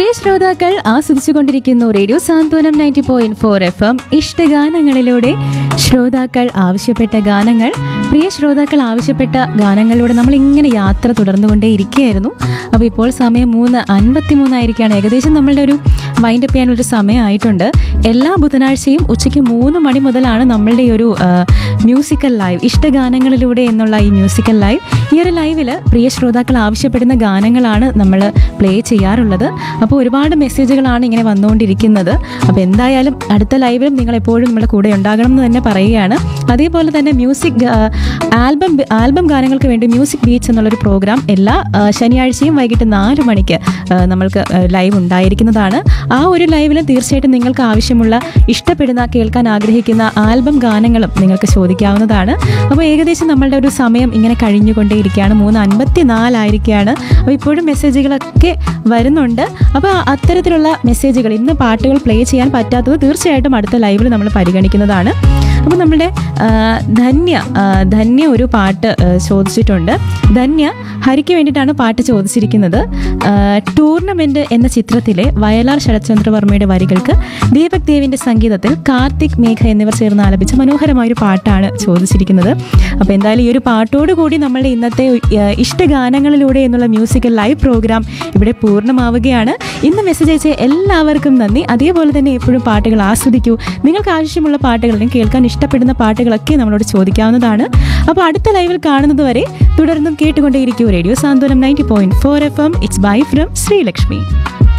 പ്രിയ ശ്രോതാക്കൾ ആസ്വദിച്ചുകൊണ്ടിരിക്കുന്നു റേഡിയോ സാന്ത്വനം 90.4 FM ഇഷ്ടഗാനങ്ങളിലൂടെ ശ്രോതാക്കൾ ആവശ്യപ്പെട്ട ഗാനങ്ങൾ. പ്രിയ ശ്രോതാക്കൾ ആവശ്യപ്പെട്ട ഗാനങ്ങളിലൂടെ നമ്മൾ ഇങ്ങനെ യാത്ര തുടർന്നുകൊണ്ടേ ഇരിക്കുകയായിരുന്നു. അപ്പോൾ ഇപ്പോൾ സമയം 3:53 ആയിരിക്കുകയാണ്. ഏകദേശം നമ്മളുടെ ഒരു വൈൻഡ് അപ്പ് ചെയ്യാനൊരു സമയമായിട്ടുണ്ട്. എല്ലാ ബുധനാഴ്ചയും ഉച്ചയ്ക്ക് 3 മണി മുതലാണ് നമ്മളുടെ ഒരു മ്യൂസിക്കൽ ലൈവ്, ഇഷ്ടഗാനങ്ങളിലൂടെ എന്നുള്ള ഈ മ്യൂസിക്കൽ ലൈവ്. ഈ ഒരു ലൈവിൽ പ്രിയ ശ്രോതാക്കൾ ആവശ്യപ്പെടുന്ന ഗാനങ്ങളാണ് നമ്മൾ പ്ലേ ചെയ്യാറുള്ളത്. അപ്പോൾ ഒരുപാട് മെസ്സേജുകളാണ് ഇങ്ങനെ വന്നുകൊണ്ടിരിക്കുന്നത്. അപ്പോൾ എന്തായാലും അടുത്ത ലൈവിലും നിങ്ങൾ എപ്പോഴും നമ്മുടെ കൂടെ ഉണ്ടാകണം എന്ന് തന്നെ പറയുകയാണ്. അതേപോലെ തന്നെ മ്യൂസിക് ആൽബം ഗാനങ്ങൾക്ക് വേണ്ടി മ്യൂസിക് ബീറ്റ്സ് എന്നുള്ളൊരു പ്രോഗ്രാം എല്ലാ ശനിയാഴ്ചയും വൈകിട്ട് 4 മണിക്ക് നമ്മൾക്ക് ലൈവ് ഉണ്ടായിരിക്കുന്നതാണ്. ആ ഒരു ലൈവിൽ തീർച്ചയായിട്ടും നിങ്ങൾക്ക് ആവശ്യമുള്ള ഇഷ്ടപ്പെടുന്ന കേൾക്കാൻ ആഗ്രഹിക്കുന്ന ആൽബം ഗാനങ്ങളും നിങ്ങൾക്ക് ചോദിക്കാവുന്നതാണ്. അപ്പോൾ ഏകദേശം നമ്മളുടെ ഒരു സമയം ഇങ്ങനെ കഴിഞ്ഞുകൊണ്ടേയിരിക്കുകയാണ്. 3:54 ആയിരിക്കുകയാണ്. അപ്പോൾ ഇപ്പോഴും മെസ്സേജുകളൊക്കെ വരുന്നുണ്ട്. അപ്പോൾ അത്തരത്തിലുള്ള മെസ്സേജുകൾ, ഇന്ന് പാട്ടുകൾ പ്ലേ ചെയ്യാൻ പറ്റാത്തത് തീർച്ചയായിട്ടും അടുത്ത ലൈവിൽ നമ്മൾ പരിഗണിക്കുന്നതാണ്. അപ്പോൾ നമ്മുടെ ധന്യ ഒരു പാട്ട് ചോദിച്ചിട്ടുണ്ട്. ധന്യ ഹരിക്ക് വേണ്ടിയിട്ടാണ് പാട്ട് ചോദിച്ചിരിക്കുന്നത്. ടൂർണമെന്റ് എന്ന ചിത്രത്തിലെ വയലാർ ശരത്ചന്ദ്രവർമ്മയുടെ വരികൾക്ക് ദീപക് ദേവിന്റെ സംഗീതത്തിൽ കാർത്തിക് മേഘ എന്നിവർ ചേർന്ന് ആലപിച്ച മനോഹരമായൊരു പാട്ടാണ് ചോദിച്ചിരിക്കുന്നത്. അപ്പോൾ എന്തായാലും ഈ ഒരു പാട്ടോടുകൂടി നമ്മളുടെ ഇന്നത്തെ ഇഷ്ടഗാനങ്ങളിലൂടെ എന്നുള്ള മ്യൂസിക്കൽ ലൈവ് പ്രോഗ്രാം ഇവിടെ പൂർണ്ണമാവുകയാണ്. ഇന്ന് മെസ്സേജ് അയച്ച എല്ലാവർക്കും നന്ദി. അതേപോലെ തന്നെ എപ്പോഴും പാട്ടുകൾ ആസ്വദിക്കൂ. നിങ്ങൾക്ക് ആവശ്യമുള്ള പാട്ടുകളും കേൾക്കാൻ ഇഷ്ടപ്പെടുന്ന പാട്ടുകളൊക്കെ നമ്മളോട് ചോദിക്കാവുന്നതാണ്. അപ്പോൾ അടുത്ത ലൈവിൽ കാണുന്നത് വരെ തുടർന്നും കേട്ടുകൊണ്ടേയിരിക്കൂ radio Santhwanam 90.4 FM. It's bye from Sreelakshmi.